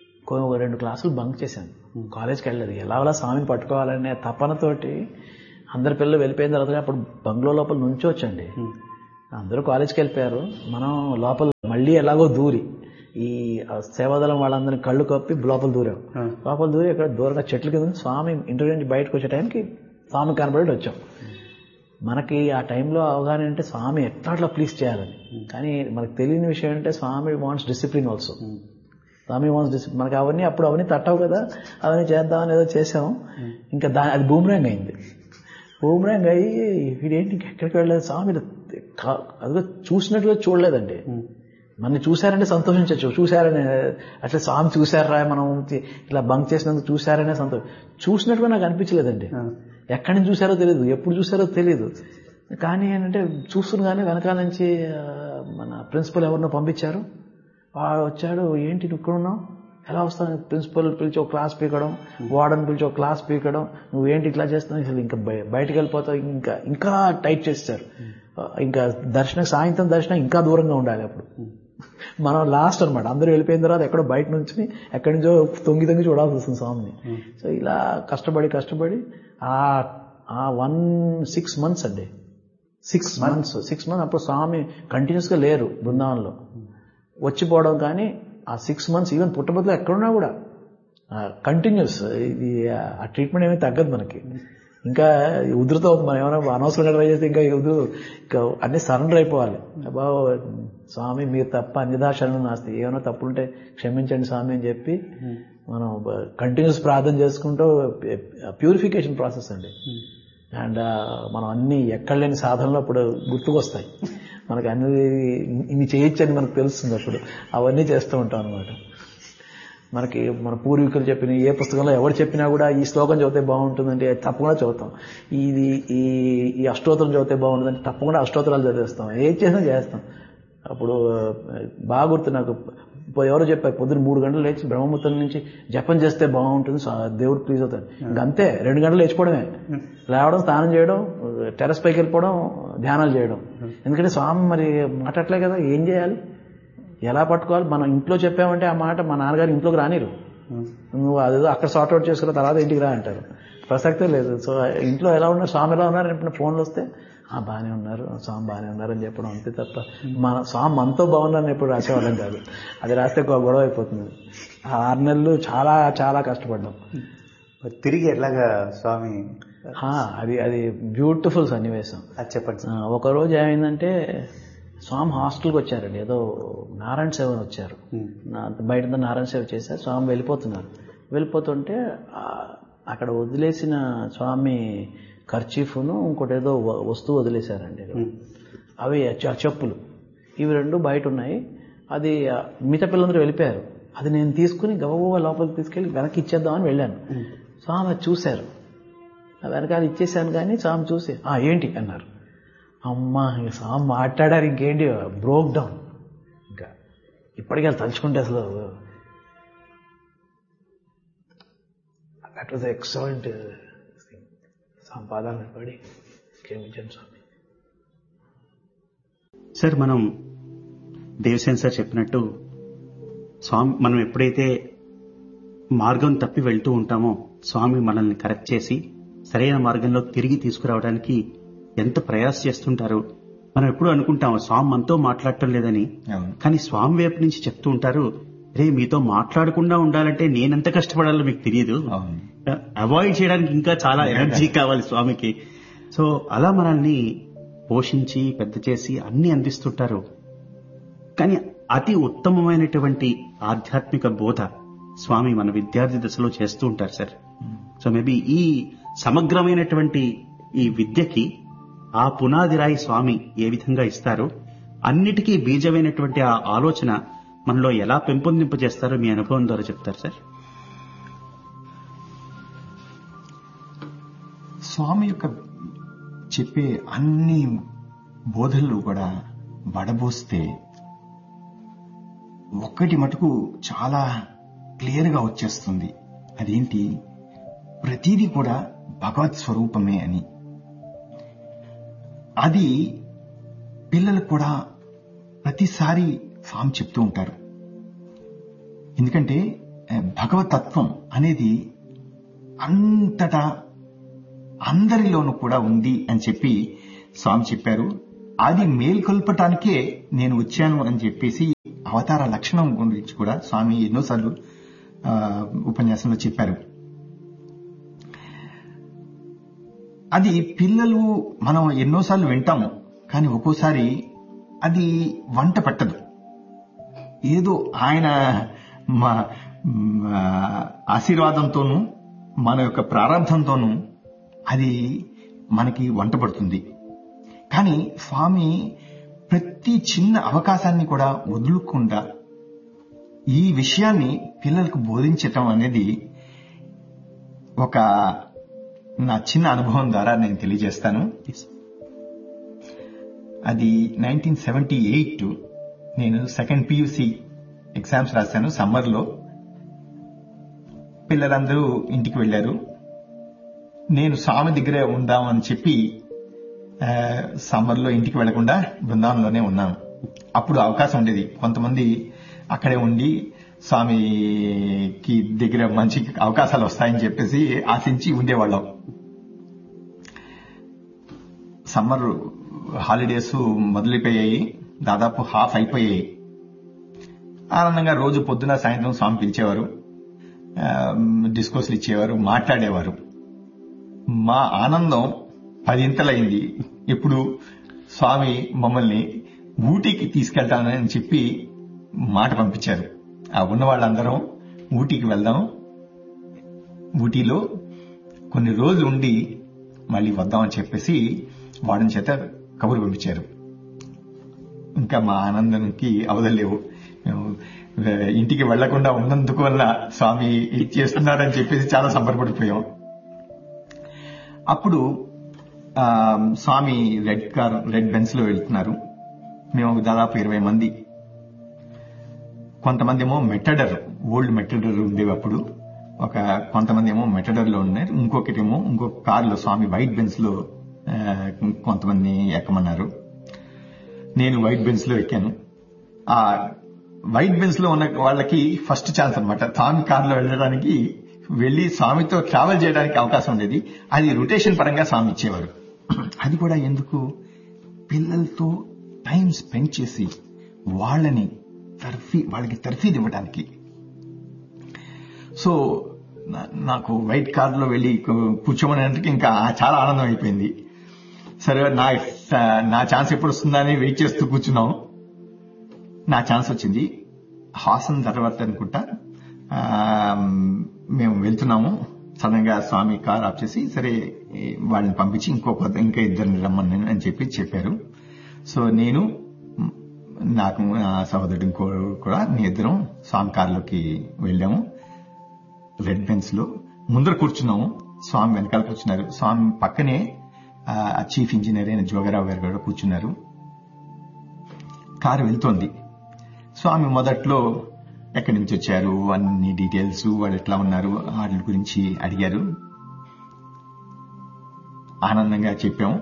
2 క్లాసులు బంక్ చేశాను, కాలేజ్కి వెళ్ళలేదు. ఎలా స్వామిని పట్టుకోవాలనే తపనతోటి అందరి పిల్లలు వెళ్ళిపోయిన తర్వాత అప్పుడు బంగ్లో లోపల నుంచోవచ్చండి. అందరూ కాలేజ్కి వెళ్ళిపోయారు. మనం లోపల మళ్ళీ ఎలాగో దూరి ఈ సేవాదళం వాళ్ళందరినీ కళ్ళు కప్పి లోపల దూరాం. లోపల దూరి ఇక్కడ దూరంగా చెట్ల కింద స్వామి ఇంటర్వ్యూ నుంచి బయటకు వచ్చే టైంకి స్వామి కనబడి వచ్చాం. మనకి ఆ టైంలో అవగాహన అంటే స్వామి ఎట్లా ప్లీజ్ చేయాలని. కానీ మనకు తెలియని విషయం అంటే స్వామి వాంట్స్ డిసిప్లిన్ ఆల్సో. స్వామి వాంట్స్ డిసిప్లిన్. మనకి అవన్నీ తట్టవు కదా, అవన్నీ చేద్దామని ఏదో చేసాం. ఇంకా అది బూమరాంగ్ అయింది. బూమరాంగ్ అయ్యి వీడేంటి ఎక్కడికి వెళ్ళలేదు స్వామి, అదిగో చూసినట్టుగా చూడలేదండి. మనని చూశారంటే సంతోషించచ్చు, చూశారనే అట్లా స్వామి చూశారా మనం ఇలా బంక్ చేసినందుకు చూశారనే సంతోషం. చూసినట్టుగా నాకు అనిపించలేదండి. ఎక్కడి నుంచి చూశారో తెలియదు, ఎప్పుడు చూశారో తెలియదు. కానీ ఏంటంటే చూస్తుండగానే వెనకాల నుంచి మన ప్రిన్సిపల్ ఎవరినో పంపించారు. వాడు వచ్చాడు, ఏంటి నువ్వు ఇక్కడ ఉన్నావు, ఎలా వస్తాను, ప్రిన్సిపల్ పిలిచి ఒక క్లాస్ పీకడం, వార్డెన్ పిలిచి ఒక క్లాస్ పీకడం, నువ్వేంటి ఇట్లా చేస్తున్నావు, అసలు ఇంకా బయటకు వెళ్ళిపోతావు, ఇంకా టైట్ చేస్తారు. ఇంకా సాయంత్రం దర్శనం ఇంకా దూరంగా ఉండాలి. అప్పుడు మనం లాస్ట్ అనమాట, అందరూ వెళ్ళిపోయిన తర్వాత ఎక్కడో బయట నుంచి ఎక్కడి నుంచో తొంగి చూడాల్సి వస్తుంది స్వామిని. సో ఇలా కష్టపడి ఆ 6 months అండి, 6 months అప్పుడు స్వామి కంటిన్యూస్ గా లేరు బృందావనంలో, వచ్చిపోవడం. కానీ ఆ 6 months ఈవెన్ పుట్టబొద్దులో ఎక్కడున్నా కూడా కంటిన్యూస్. ఇది ఆ ట్రీట్మెంట్ ఏమీ తగ్గదు మనకి. ఇంకా ఉధృతం అవుతుంది. మనం ఏమైనా అనవసరంగా ట్రై చేస్తే ఇంకా అన్ని సరెండర్ అయిపోవాలి. బాబు స్వామి మీరు తప్ప అన్యథా శరణం నాస్తి, ఏమైనా తప్పులుంటే క్షమించండి స్వామి అని చెప్పి మనం కంటిన్యూస్ ప్రార్థన చేసుకుంటూ ప్యూరిఫికేషన్ ప్రాసెస్ అండి. అండ్ మనం అన్ని ఎక్కడ లేని సాధనలో అప్పుడు గుర్తుకొస్తాయి మనకి, అన్ని ఇన్ని చేయొచ్చని మనకు తెలుస్తుంది. అప్పుడు అవన్నీ చేస్తూ ఉంటాం అనమాట. మనకి మన పూర్వీకులు చెప్పిన ఏ పుస్తకంలో ఎవరు చెప్పినా కూడా ఈ శ్లోకం చదివితే బాగుంటుందంటే తప్పకుండా చదువుతాం. ఈ అష్టోత్తరం చదివితే బాగుంటుందంటే తప్పకుండా అష్టోత్తరాలు చదివేస్తాం. ఏది చేసినా చేస్తాం. అప్పుడు బాగా గుర్తు నాకు, ఎవరో చెప్పారు పొద్దున్న 3 గంటలు లేచి బ్రహ్మముహూర్తం నుంచి జపం చేస్తే బాగుంటుంది, దేవుడు ప్లీజ్ అవుతాడు. ఇంకంతే 2 గంటలు లేచిపోవడమే, లేవడం, స్నానం చేయడం, టెర్రస్ పైకి వెళ్ళిపోవడం, ధ్యానాలు చేయడం. ఎందుకంటే స్వామి మరి మాట్లాడలే కదా, ఏం చేయాలి, ఎలా పట్టుకోవాలి. మనం ఇంట్లో చెప్పామంటే ఆ మాట మా నాన్నగారు ఇంట్లోకి రానిరు, నువ్వు అదేదో అక్కడ సార్ట్అవుట్ చేసుకున్న తర్వాత ఇంటికి రా అంటారు. ప్రసక్తే లేదు. సో ఇంట్లో ఎలా ఉన్నారు, స్వామి ఎలా ఉన్నారు అని ఫోన్లు వస్తే బాగానే ఉన్నారు, స్వామి బాగానే ఉన్నారు అని చెప్పడం అంతే తప్ప మన స్వామి మనతో బాగున్నారని ఎప్పుడు రాసేవాళ్ళం కాదు. అది రాస్తే గొడవ అయిపోతుంది. 6 నెలలు చాలా చాలా కష్టపడ్డాం. తిరిగి ఎట్లాగా స్వామి అది బ్యూటిఫుల్ సన్నివేశం. అది చెప్పండి. ఒకరోజు ఏమైందంటే స్వామి హాస్టల్కి వచ్చారండి, ఏదో నారాయణ సేవ వచ్చారు, బయట నారాయణ సేవ చేశారు. స్వామి వెళ్ళిపోతుంటే అక్కడ వదిలేసిన స్వామి కర్చీఫ్ను ఇంకోటి ఏదో వస్తువు వదిలేశారండి. అవి చెప్పులు, ఇవి 2 బయట ఉన్నాయి. అది మిగతా పిల్లలందరూ వెళ్ళిపోయారు. అది నేను తీసుకుని గబగబా లోపలికి తీసుకెళ్ళి వెనక్కి ఇచ్చేద్దామని వెళ్ళాను. స్వామి అది చూశారు, వెనకాల ఇచ్చేసాను. కానీ స్వామి చూసి ఏంటి అన్నారు. అమ్మా స్వామి మాట్లాడారు, ఇంకేంటి బ్రోక్ డౌన్. ఇంకా ఇప్పటికీ అది తలుచుకుంటే అసలు దట్ వాజ్ ఎక్సలెంట్ సంపాదన పడి క్షమించండి స్వామి. సార్, మనం దేవసేన సార్ చెప్పినట్టు స్వామి మనం ఎప్పుడైతే మార్గం తప్పి వెళ్తూ ఉంటామో స్వామి మనల్ని కరెక్ట్ చేసి సరైన మార్గంలో తిరిగి తీసుకురావడానికి ఎంత ప్రయాస చేస్తుంటారు. మనం ఎప్పుడు అనుకుంటాం స్వామి మనతో మాట్లాడటం లేదని, కానీ స్వామి వైపు నుంచి చెప్తూ ఉంటారు, రే మీతో మాట్లాడకుండా ఉండాలంటే నేనెంత కష్టపడాలో మీకు తెలియదు, అవాయిడ్ చేయడానికి ఇంకా చాలా ఎనర్జీ కావాలి స్వామికి. సో అలా మనల్ని పోషించి పెద్ద చేసి అన్ని అందిస్తుంటారు. కానీ అతి ఉత్తమమైనటువంటి ఆధ్యాత్మిక బోధ స్వామి మన విద్యార్థి దశలో చేస్తూ ఉంటారు సార్. సో మేబీ ఈ సమగ్రమైనటువంటి ఈ విద్యకి ఆ పునాది రాయి స్వామి ఏ విధంగా ఇస్తారో, అన్నిటికీ బీజమైనటువంటి ఆ ఆలోచన మనలో ఎలా పెంపొందింపజేస్తారో మీ అనుభవం ద్వారా చెప్తారు సార్. స్వామి యొక్క చెప్పే అన్ని బోధనలు కూడా వడబోస్తే ఒక్కటి మటుకు చాలా క్లియర్గా వచ్చేస్తుంది. అదేంటి, ప్రతిదీ కూడా భగవత్ స్వరూపమే అని. అది పిల్లలకు కూడా ప్రతిసారి స్వామి చెప్తూ ఉంటారు. ఎందుకంటే భగవతత్వం అనేది అంతటా అందరిలోనూ కూడా ఉంది అని చెప్పి స్వామి చెప్పారు. అది మేల్కొల్పటానికే నేను వచ్చాను అని చెప్పేసి అవతార లక్షణం గురించి కూడా స్వామి ఎన్నోసార్లు ఉపన్యాసంలో చెప్పారు. అది పిల్లలు మనం ఎన్నోసార్లు వింటాము, కానీ ఒక్కోసారి అది వంట పట్టదు. ఏదో ఆయన ఆశీర్వాదంతోనూ మన యొక్క ప్రారంభంతోనూ అది మనకి వంట పడుతుంది. కానీ స్వామి ప్రతి చిన్న అవకాశాన్ని కూడా వదులుకుండా ఈ విషయాన్ని పిల్లలకు బోధించటం అనేది ఒక నా చిన్న అనుభవం ద్వారా నేను తెలియజేస్తాను. అది 1978 నేను సెకండ్ PUC ఎగ్జామ్స్ రాశాను. సమ్మర్లో పిల్లలందరూ ఇంటికి వెళ్లారు. నేను స్వామి దగ్గరే ఉందామని చెప్పి సమ్మర్లో ఇంటికి వెళ్లకుండా బృందావనంలోనే ఉన్నాను. అప్పుడు అవకాశం ఉండేది, కొంతమంది అక్కడే ఉండి స్వామికి దగ్గర మంచి అవకాశాలు వస్తాయని చెప్పేసి ఆశించి ఉండేవాళ్ళం. సమ్మర్ హాలిడేస్ మొదలైపోయాయి, దాదాపు హాఫ్ అయిపోయాయి. ఆనందంగా రోజు పొద్దున సాయంత్రం స్వామి పిలిచేవారు, డిస్కోర్సులు ఇచ్చేవారు, మాట్లాడేవారు. మా ఆనందం 10 ఇంతలైంది. ఇప్పుడు స్వామి మమ్మల్ని ఊటీకి తీసుకెళ్తానని చెప్పి మాట పంపించారు. ఆ ఉన్న వాళ్ళందరం ఊటీకి వెళ్దాం, ఊటీలో కొన్ని రోజులు ఉండి మళ్ళీ వద్దామని చెప్పేసి వాడిని చేత కబురు పంపించారు. ఇంకా మా ఆనందానికి అవదలేవు. ఇంటికి వెళ్లకుండా ఉన్నందుకు వల్ల స్వామి ఇది చేస్తున్నారని చెప్పేసి చాలా సంబరపడిపోయాం. అప్పుడు స్వామి రెడ్ బెన్స్ లో వెళ్తున్నారు. మేము దాదాపు 20 మంది. కొంతమంది ఏమో మెటడర్, ఓల్డ్ మెటడర్ ఉండేవి అప్పుడు. కొంతమంది ఏమో మెటడర్ లో ఉన్నారు, ఇంకొకటేమో ఇంకొక కారులో స్వామి వైట్ బెన్స్ లో కొంతమంది ఎక్కమన్నారు. నేను వైట్ బెన్స్ లో ఎక్కాను. ఆ వైట్ బెన్స్ లో ఉన్న వాళ్ళకి ఫస్ట్ ఛాన్స్ అనమాట స్వామి కారులో వెళ్ళడానికి, వెళ్లి స్వామితో ట్రావెల్ చేయడానికి అవకాశం ఉండేది. అది రొటేషన్ పరంగా స్వామి ఇచ్చేవారు. అది కూడా ఎందుకు, పిల్లలతో టైం స్పెండ్ చేసి వాళ్ళకి తర్ఫీదు ఇవ్వడానికి. సో నాకు వైట్ కార్లో వెళ్లి కూర్చోమనేందుకు ఇంకా చాలా ఆనందం అయిపోయింది. సరే నా ఛాన్స్ ఎప్పుడు వస్తుందా అని వెయిట్ చేస్తూ కూర్చున్నాం. నా ఛాన్స్ వచ్చింది. హాసన్ తర్వాత అనుకుంటా మేము వెళ్తున్నాము. సడన్ గా స్వామి కార్ ఆఫ్ చేసి సరే వాళ్ళని పంపించి ఇంకా ఇద్దరిని రమ్మని అని చెప్పారు. సో నేను నాకు నా సహోదరుడు ఇంకో కూడా మీ ఇద్దరం స్వామి కార్లోకి వెళ్ళాము. రెడ్ బెన్స్ లో ముందర కూర్చున్నాము, స్వామి వెనకాల కూర్చున్నారు. స్వామి పక్కనే చీఫ్ ఇంజనీర్ అయిన జోగరావు గారు కూడా కూర్చున్నారు. కారు వెళ్తోంది. స్వామి మొదట్లో ఎక్కడి నుంచి వచ్చారు అన్ని డీటెయిల్స్, వాళ్ళు ఎట్లా ఉన్నారు వాటి గురించి అడిగారు. ఆనందంగా చెప్పాము.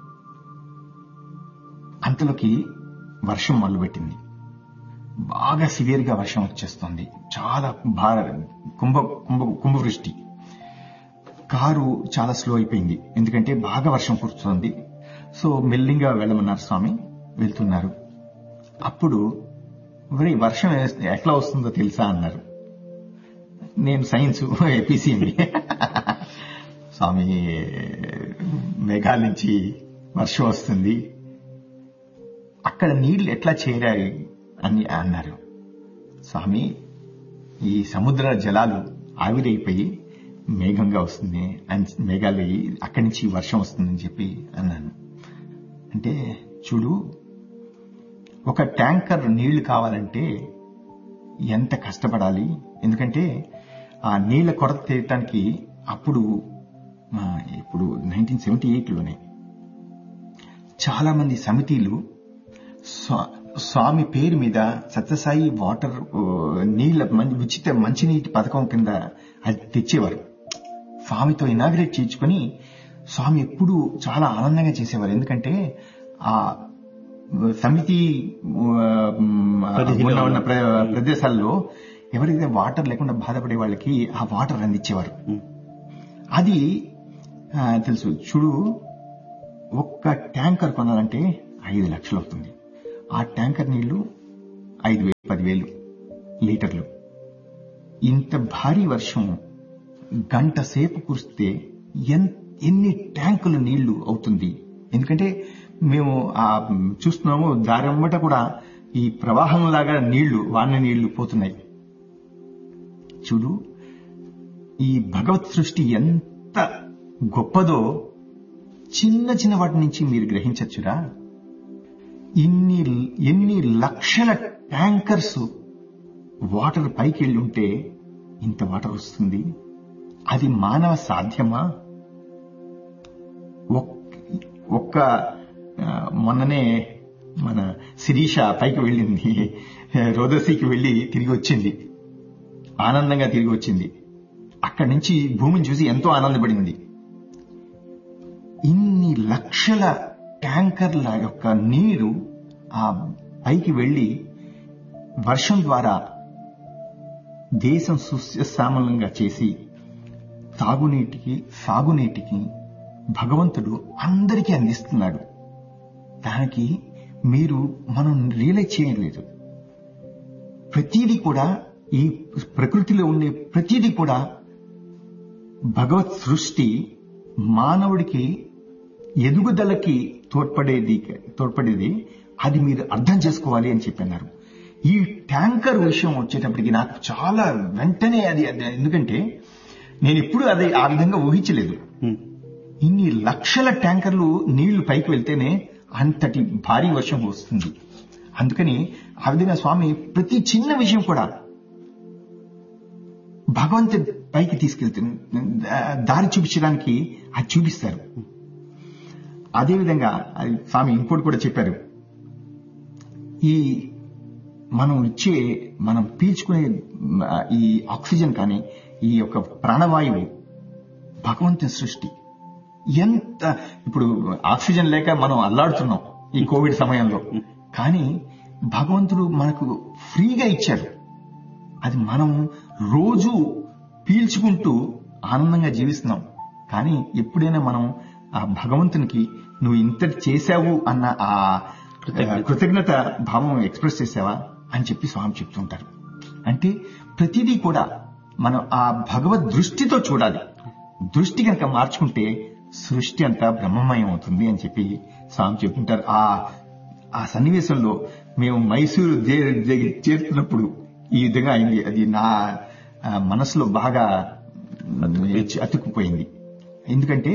అంతలోకి వర్షం మొదలుపెట్టింది. బాగా సివియర్ గా వర్షం వచ్చేస్తుంది. చాలా కుంభవృష్టి. కారు చాలా స్లో అయిపోయింది, ఎందుకంటే బాగా వర్షం కురుస్తుంది. సో మెల్లిగా వెళ్ళమన్నారు స్వామి. వెళ్తున్నారు. అప్పుడు వర్షం ఎట్లా వస్తుందో తెలుసా అన్నారు. నేను సైన్స్ ఎపిసిఎంఈ. స్వామి మేఘాల నుంచి వర్షం వస్తుంది, అక్కడ నీళ్లు ఎట్లా చేరాయి అని అన్నారు. స్వామి ఈ సముద్ర జలాలు ఆవిరైపోయి మేఘంగా వస్తుంది, మేఘాలు అక్కడి నుంచి వర్షం వస్తుందని చెప్పి అన్నాను. అంటే చూడు, ఒక ట్యాంకర్ నీళ్లు కావాలంటే ఎంత కష్టపడాలి. ఎందుకంటే ఆ నీళ్ల కొరత తీయటానికి ఇప్పుడు 1978లోనే చాలా మంది సమితిలు స్వామి పేరు మీద సత్యసాయి వాటర్ నీళ్ల ఉచిత మంచినీటి పథకం కింద అది తెచ్చేవారు. స్వామితో ఇనాగ్రేట్ చేయించుకుని స్వామి ఎప్పుడూ చాలా ఆనందంగా చేసేవారు. ఎందుకంటే ఆ సమితి ఉన్న ప్రదేశాల్లో ఎవరైతే వాటర్ లేకుండా బాధపడే వాళ్ళకి ఆ వాటర్ అందించేవారు. అది తెలుసు. చూడు, ఒక్క ట్యాంకర్ కొనాలంటే 5 లక్షలు అవుతుంది. ఆ ట్యాంకర్ నీళ్లు 5,000, 10,000 లీటర్లు. ఇంత భారీ వర్షం గంట సేపు కురిస్తే ఎన్ని ట్యాంకుల నీళ్లు అవుతుంది. ఎందుకంటే మేము చూస్తున్నాము, దారెమ్మట కూడా ఈ ప్రవాహంలాగా వాన నీళ్లు పోతున్నాయి. చూడు, ఈ భగవత్ సృష్టి ఎంత గొప్పదో చిన్న చిన్న వాటి నుంచి మీరు గ్రహించచ్చురా. ఎన్ని లక్షల ట్యాంకర్స్ వాటర్ పైకి వెళ్ళి ఉంటే ఇంత వాటర్ వస్తుంది. అది మానవ సాధ్యమా? ఒక్క మొన్ననే మన శిరీష పైకి వెళ్ళింది, రోదసీకి వెళ్లి తిరిగి వచ్చింది, ఆనందంగా తిరిగి వచ్చింది. అక్కడి నుంచి భూమిని చూసి ఎంతో ఆనందపడింది. ఇన్ని లక్షల ట్యాంకర్ల యొక్క నీరు ఆ పైకి వెళ్లి వర్షం ద్వారా దేశం సుశ్యశ్యామలంగా చేసి సాగునీటికి భగవంతుడు అందరికీ అందిస్తున్నాడు. దానికి మనం రియలైజ్ చేయలేదు. ప్రతిదీ కూడా, ఈ ప్రకృతిలో ఉండే ప్రతిదీ కూడా భగవత్ సృష్టి మానవుడికి ఎదుగుదలకి తోడ్పడేది. అది మీరు అర్థం చేసుకోవాలి అని చెప్పన్నారు. ఈ ట్యాంకర్ విషయం వచ్చేటప్పటికి నాకు చాలా వెంటనే అది ఎందుకంటే నేను ఎప్పుడు అది ఆ విధంగా ఊహించలేదు. ఇన్ని లక్షల ట్యాంకర్లు నీళ్లు పైకి వెళ్తేనే అంతటి భారీ వర్షం వస్తుంది. అందుకని ఆ విధంగా స్వామి ప్రతి చిన్న విషయం కూడా భగవంతుడి పైకి తీసుకెళ్తే దారి చూపించడానికి అది చూపిస్తారు. అదేవిధంగా స్వామి ఇంకోటి కూడా చెప్పారు. మనం పీల్చుకునే ఈ ఆక్సిజన్ కానీ, ఈ యొక్క ప్రాణవాయువు భగవంతుని సృష్టి. ఇప్పుడు ఆక్సిజన్ లేక మనం అల్లాడుతున్నాం ఈ కోవిడ్ సమయంలో. కానీ భగవంతుడు మనకు ఫ్రీగా ఇచ్చాడు. అది మనం రోజు పీల్చుకుంటూ ఆనందంగా జీవిస్తున్నాం. కానీ ఎప్పుడైనా మనం ఆ భగవంతునికి నువ్వు ఇంతటి చేశావు అన్న ఆ కృతజ్ఞత భావం ఎక్స్ప్రెస్ చేసావా అని చెప్పి స్వామి చెప్తుంటారు. అంటే ప్రతిదీ కూడా మనం ఆ భగవద్ దృష్టితో చూడాలి. దృష్టి కనుక మార్చుకుంటే సృష్టి అంతా బ్రహ్మమయం అవుతుంది అని చెప్పి స్వామి చెప్తుంటారు. ఆ సన్నివేశంలో మేము మైసూరు చేరుతున్నప్పుడు ఈ విధంగా అయింది. అది నా మనసులో బాగా అతుక్కుపోయింది. ఎందుకంటే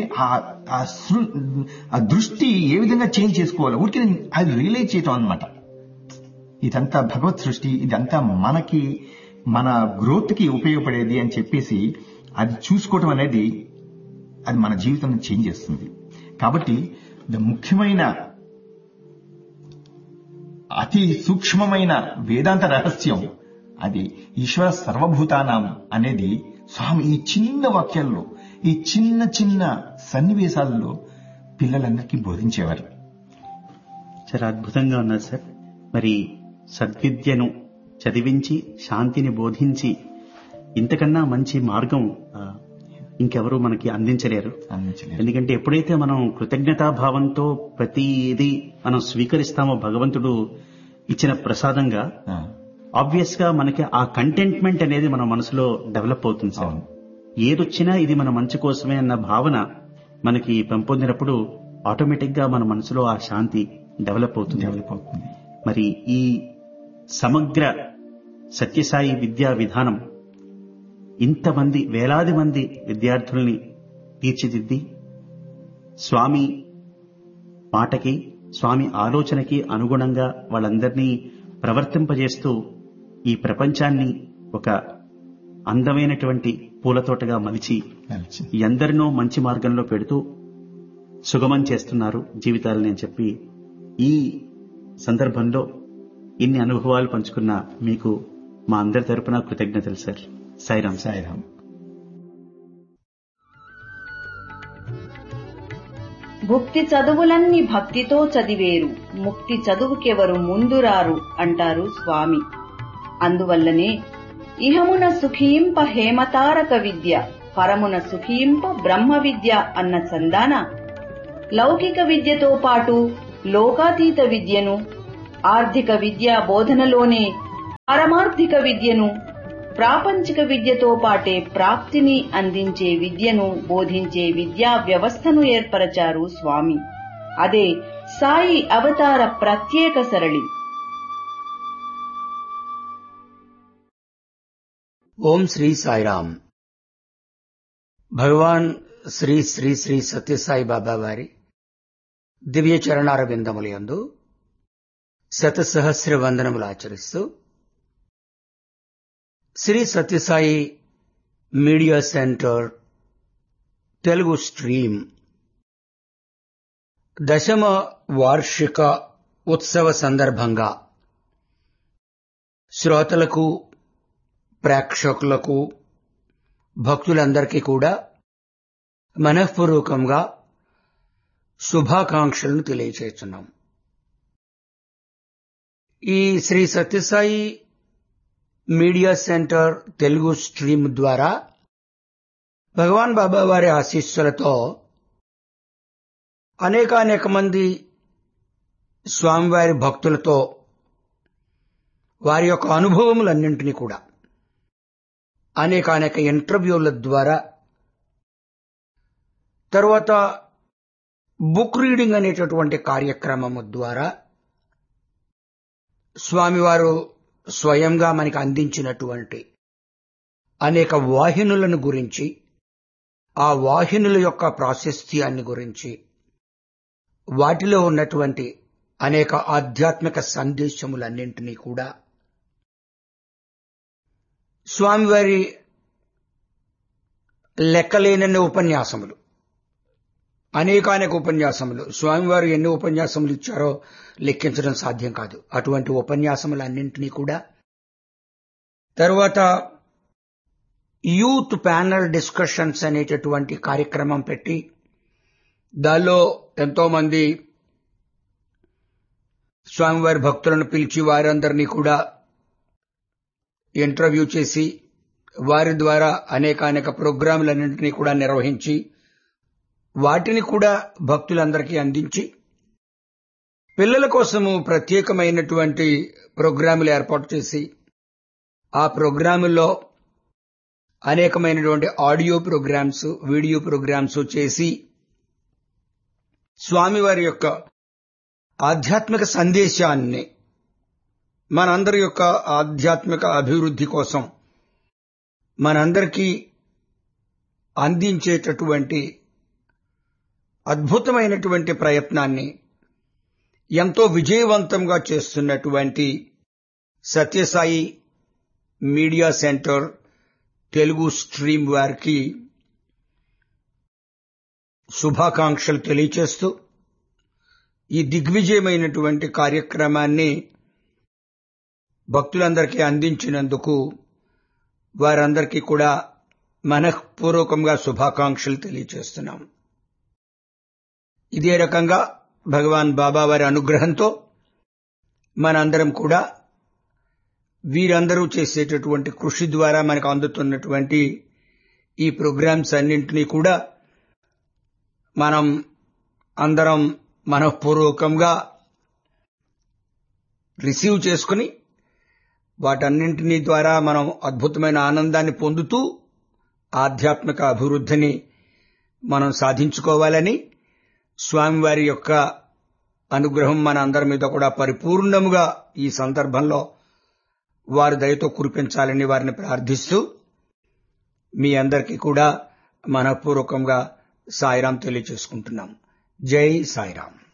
ఆ దృష్టి ఏ విధంగా చేంజ్ చేసుకోవాలి, ఊరికి అది రియలైజ్ చేయటం అన్నమాట. ఇదంతా భగవత్ సృష్టి, ఇదంతా మనకి మన గ్రోత్ కి ఉపయోగపడేది అని చెప్పేసి అది చూసుకోవటం అనేది అది మన జీవితాన్ని చేంజ్ చేస్తుంది. కాబట్టి ముఖ్యమైన అతి సూక్ష్మమైన వేదాంత రహస్యం అది ఈశ్వర సర్వభూతానాం అనేది స్వామి ఈ చిన్న వాక్యాల్లో, ఈ చిన్న చిన్న సన్నివేశాలలో పిల్లలందరికీ బోధించేవారు. చాలా అద్భుతంగా ఉన్నారు సార్. మరి సద్విద్యను చదివించి శాంతిని బోధించి ఇంతకన్నా మంచి మార్గం ఇంకెవరూ మనకి అందించలేరు. ఎందుకంటే ఎప్పుడైతే మనం కృతజ్ఞతాభావంతో ప్రతిదీ మనం స్వీకరిస్తామో భగవంతుడు ఇచ్చిన ప్రసాదంగా, ఆబ్వియస్ గా మనకి ఆ కంటెంట్మెంట్ అనేది మన మనసులో డెవలప్ అవుతుంది సార్. ఏదొచ్చినా ఇది మన మంచి కోసమే అన్న భావన మనకి పెంపొందినప్పుడు ఆటోమేటిక్ గా మన మనసులో ఆ శాంతి డెవలప్ అవుతుంది. మరి ఈ సమగ్ర సత్యసాయి విద్యా విధానం ఇంతమంది వేలాది మంది విద్యార్థుల్ని తీర్చిదిద్ది స్వామి మాటకి, స్వామి ఆలోచనకి అనుగుణంగా వాళ్ళందరినీ ప్రవర్తింపజేస్తూ ఈ ప్రపంచాన్ని ఒక అందమైనటువంటి పూలతోటగా మలిచి ఎందరినో మంచి మార్గంలో పెడుతూ సుగమం చేస్తున్నారు జీవితాలని అని చెప్పి ఈ సందర్భంలో ఇన్ని అనుభవాలు పంచుకున్న మీకు మా అందరి తరపున కృతజ్ఞతలు సార్. సాయిరాం. సాయిరాం. భుక్తి చదువులన్నీ భక్తితో చదివేరు, ముక్తి చదువుకెవరు ముందురారు అంటారు స్వామి. అందువల్లనే ఇహమున సుఖింప హేమతారక విద్య, పరమున సుఖింప బ్రహ్మ విద్య అన్న చందాన లౌకిక విద్యతో పాటు లోకాతీత విద్యను, ఆర్థిక విద్యా బోధనలోనే పారమార్థిక విద్యను, ప్రాపంచిక విద్యతో పాటే ప్రాప్తిని అందించే విద్యను బోధించే విద్యా వ్యవస్థను ఏర్పరచారు స్వామి. అదే సాయి అవతార ప్రత్యేక సరళి. ఓం శ్రీ సాయిరామ్. భగవాన్ శ్రీ శ్రీ శ్రీ సత్యసాయి బాబా వారి దివ్య చరణార బిందములందు శతసహస్ర వందనములు ఆచరిస్తూ Shri Sathya Sai media centre Telugu stream 10వ వార్షిక ఉత్సవ సందర్భంగా శ్రోతలకు, ప్రేక్షకులకు, భక్తులందరికీ కూడా మనఃపూర్వకంగా శుభాకాంక్షలను తెలియజేస్తున్నాం. ఈ Shri Sathya Sai media centre Telugu stream ద్వారా భగవాన్ బాబా వారి ఆశీస్సులతో అనేక మంది స్వామివారి భక్తులతో వారి యొక్క అనుభవములన్నింటినీ కూడా అనేక ఇంటర్వ్యూల ద్వారా, తర్వాత బుక్ రీడింగ్ అనేటటువంటి కార్యక్రమము ద్వారా స్వామివారు స్వయంగా మనకి అందించినటువంటి అనేక వాహినులను గురించి, ఆ వాహినుల యొక్క ప్రాశస్త్యాన్ని గురించి, వాటిలో ఉన్నటువంటి అనేక ఆధ్యాత్మిక సందేశములన్నింటినీ కూడా స్వామివారి లెక్కలేనన్ని ఉపన్యాసములు, అనేక ఉపన్యాసములు, స్వామివారు ఎన్ని ఉపన్యాసములు ఇచ్చారో లెక్కించడం సాధ్యం కాదు. అటువంటి ఉపన్యాసములన్నింటినీ కూడా, తర్వాత యూత్ ప్యానల్ డిస్కషన్స్ అనేటటువంటి కార్యక్రమం పెట్టి దానిలో ఎంతో మంది స్వామివారి భక్తులను పిలిచి వారందరినీ కూడా ఇంటర్వ్యూ చేసి వారి ద్వారా అనేక ప్రోగ్రాములన్నింటినీ కూడా నిర్వహించి వాటిని కూడా భక్తులందరికీ అందించి పిల్లల కోసము ప్రత్యేకమైనటువంటి ప్రోగ్రాములు ఏర్పాటు చేసి ఆ ప్రోగ్రాముల్లో అనేకమైనటువంటి ఆడియో ప్రోగ్రామ్స్, వీడియో ప్రోగ్రామ్స్ చేసి స్వామివారి యొక్క ఆధ్యాత్మిక సందేశాన్ని, మనందరి యొక్క ఆధ్యాత్మిక అభివృద్ధి కోసం మనందరికీ అందించేటటువంటి అద్భుతమైనటువంటి ప్రయత్నాన్ని ఎంతో విజయవంతంగా చేస్తున్నటువంటి Sathya Sai media centre Telugu stream వారికి శుభాకాంక్షలు తెలియచేస్తూ ఈ దిగ్విజయమైనటువంటి కార్యక్రమాన్ని భక్తులందరికీ అందించినందుకు వారందరికీ కూడా మనఃపూర్వకంగా శుభాకాంక్షలు తెలియచేస్తున్నాం. ఇదే రకంగా భగవాన్ బాబా వారి అనుగ్రహంతో మనందరం కూడా వీరందరూ చేసేటటువంటి కృషి ద్వారా మనకు అందుతున్నటువంటి ఈ ప్రోగ్రామ్స్ అన్నింటినీ కూడా మనం అందరం మనఃపూర్వకంగా రిసీవ్ చేసుకుని వాటన్నింటినీ ద్వారా మనం అద్భుతమైన ఆనందాన్ని పొందుతూ ఆధ్యాత్మిక అభివృద్ధిని మనం సాధించుకోవాలని, స్వామివారి యొక్క అనుగ్రహం మన అందరి మీద కూడా పరిపూర్ణముగా ఈ సందర్భంలో వారి దయతో కురిపించాలని వారిని ప్రార్థిస్తూ మీ అందరికీ కూడా మనఃపూర్వకంగా సాయిరాం తెలియచేసుకుంటున్నాం. జై సాయిరాం.